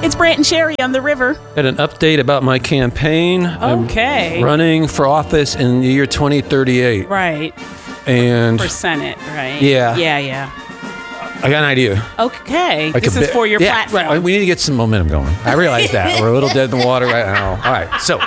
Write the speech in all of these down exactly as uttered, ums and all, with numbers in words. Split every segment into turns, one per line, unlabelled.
It's Brant and Sherry on the river.
Got an update about my campaign.
Okay.
I'm running for office in the year twenty thirty-eight.
Right.
And
for Senate, right?
Yeah.
Yeah, yeah.
I got an idea.
Okay.
Like
this is
bit,
for your
yeah,
platform.
Right. We need to get some momentum going. I realize that. We're a little dead in the water right now. All right. So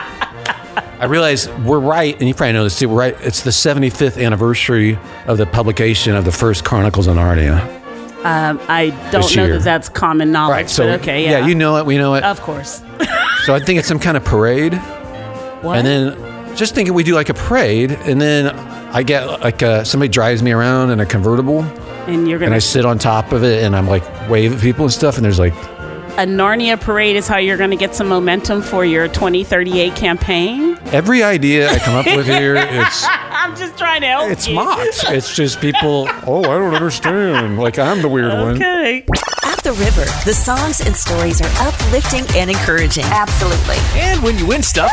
I realize we're right, and you probably know this too, we're right. It's the seventy-fifth anniversary of the publication of the first Chronicles of Narnia.
Um, I don't know that that's common knowledge,
right, so,
but okay, yeah.
Yeah, you know it, we know it.
Of course.
So I think it's some kind of parade.
What?
And then just thinking we do like a parade, and then I get like uh, somebody drives me around in a convertible.
And you're gonna.
And I sit on top of it, and I'm like wave at people and stuff, and there's like.
A Narnia parade is how you're going to get some momentum for your twenty thirty-eight campaign?
Every idea I come up with here, it's...
I'm just trying to help
It's
you.
mocked. It's just people, oh, I don't understand. Like, I'm the weird one.
Okay.
At the river, the songs and stories are uplifting and encouraging.
Absolutely.
And when you win stuff,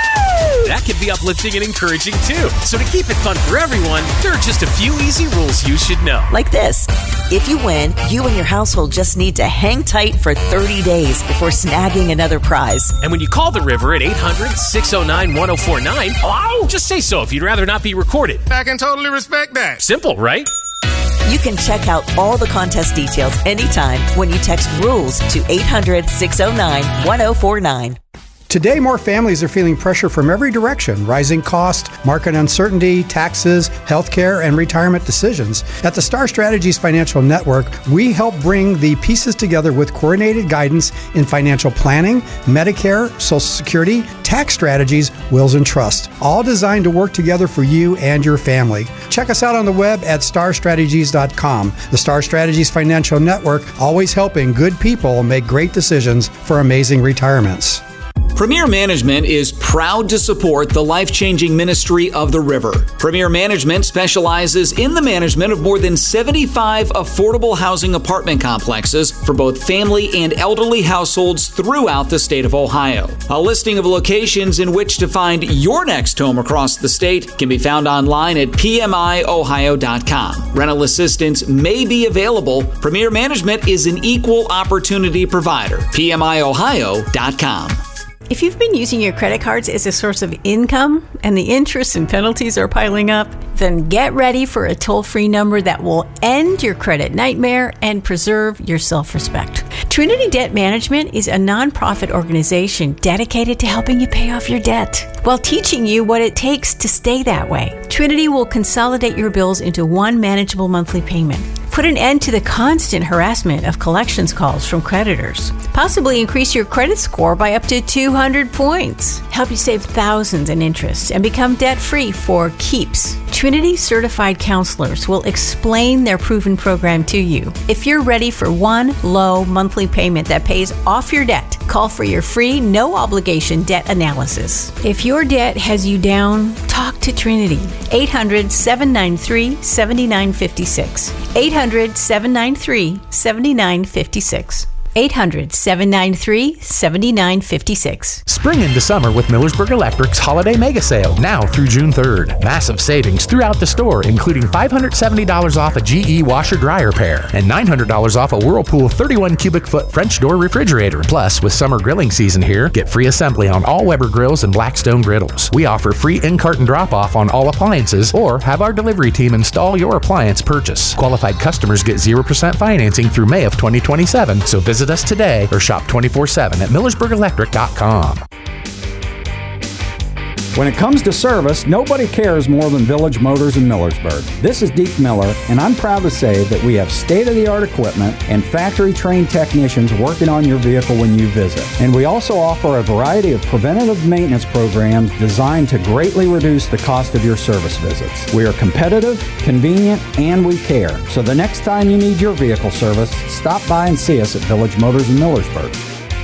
that can be uplifting and encouraging too. So to keep it fun for everyone, there are just a few easy rules you should know.
Like this. If you win, you and your household just need to hang tight for thirty days before snagging another prize.
And when you call the river at eight hundred, six oh nine, one oh four nine, hello? Just say so if you'd rather not be recorded.
I can totally respect that.
Simple, right?
You can check out all the contest details anytime when you text RULES to eight hundred, six oh nine, one oh four nine.
Today, more families are feeling pressure from every direction: rising cost, market uncertainty, taxes, healthcare, and retirement decisions. At the Star Strategies Financial Network, we help bring the pieces together with coordinated guidance in financial planning, Medicare, Social Security, tax strategies, wills, and trust, all designed to work together for you and your family. Check us out on the web at star strategies dot com. The Star Strategies Financial Network, always helping good people make great decisions for amazing retirements.
Premier Management is proud to support the life-changing ministry of the river. Premier Management specializes in the management of more than seventy-five affordable housing apartment complexes for both family and elderly households throughout the state of Ohio. A listing of locations in which to find your next home across the state can be found online at p m i ohio dot com. Rental assistance may be available. Premier Management is an equal opportunity provider. p m i ohio dot com.
If you've been using your credit cards as a source of income and the interest and penalties are piling up, then get ready for a toll-free number that will end your credit nightmare and preserve your self-respect. Trinity Debt Management is a nonprofit organization dedicated to helping you pay off your debt while teaching you what it takes to stay that way. Trinity will consolidate your bills into one manageable monthly payment. Put an end to the constant harassment of collections calls from creditors. Possibly increase your credit score by up to two hundred points. Help you save thousands in interest and become debt-free for keeps. Trinity certified counselors will explain their proven program to you. If you're ready for one low monthly payment that pays off your debt, call for your free, no-obligation debt analysis. If your debt has you down, talk to Trinity. eight hundred, seven nine three, seven nine five six. eight hundred, seven nine three, seven nine five six. eight hundred, seven nine three, seven nine five six.
Spring into summer with Millersburg Electric's Holiday Mega Sale, now through June third. Massive savings throughout the store, including five hundred seventy dollars off a G E washer-dryer pair and nine hundred dollars off a Whirlpool thirty-one cubic foot French door refrigerator. Plus, with summer grilling season here, get free assembly on all Weber grills and Blackstone griddles. We offer free in-carton drop-off on all appliances, or have our delivery team install your appliance purchase. Qualified customers get zero percent financing through May of twenty twenty-seven, so visit us today or shop twenty-four seven at millersburg electric dot com.
When it comes to service, nobody cares more than Village Motors in Millersburg. This is Deke Miller, and I'm proud to say that we have state-of-the-art equipment and factory-trained technicians working on your vehicle when you visit. And we also offer a variety of preventative maintenance programs designed to greatly reduce the cost of your service visits. We are competitive, convenient, and we care. So the next time you need your vehicle service, stop by and see us at Village Motors in Millersburg.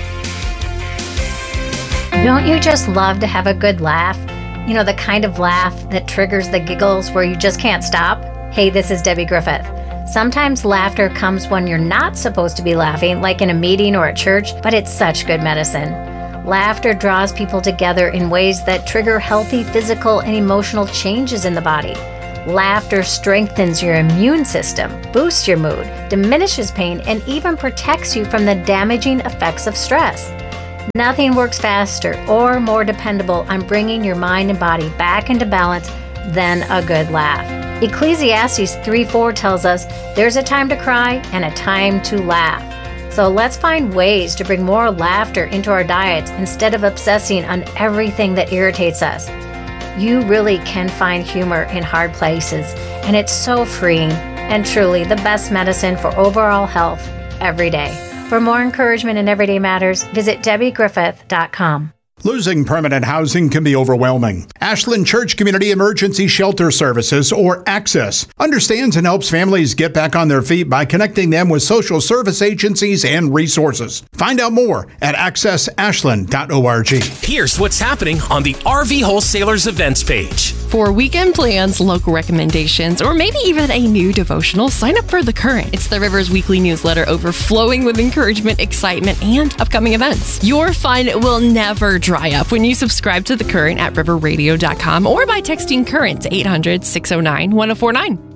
Don't you just love to have a good laugh? You know, the kind of laugh that triggers the giggles where you just can't stop? Hey, this is Debbie Griffith. Sometimes laughter comes when you're not supposed to be laughing, like in a meeting or at church, but it's such good medicine. Laughter draws people together in ways that trigger healthy physical and emotional changes in the body. Laughter strengthens your immune system, boosts your mood, diminishes pain, and even protects you from the damaging effects of stress. Nothing works faster or more dependable on bringing your mind and body back into balance than a good laugh. Ecclesiastes three four tells us there's a time to cry and a time to laugh. So let's find ways to bring more laughter into our diets instead of obsessing on everything that irritates us. You really can find humor in hard places, and it's so freeing and truly the best medicine for overall health every day. For more encouragement in Everyday Matters, visit Debbie Griffith dot com.
Losing permanent housing can be overwhelming. Ashland Church Community Emergency Shelter Services, or ACCESS, understands and helps families get back on their feet by connecting them with social service agencies and resources. Find out more at access ashland dot org.
Here's what's happening on the R V Wholesalers events page.
For weekend plans, local recommendations, or maybe even a new devotional, sign up for The Current. It's the River's weekly newsletter overflowing with encouragement, excitement, and upcoming events. Your fun will never dry up when you subscribe to The Current at river radio dot com or by texting CURRENT to eight hundred, six oh nine, one oh four nine.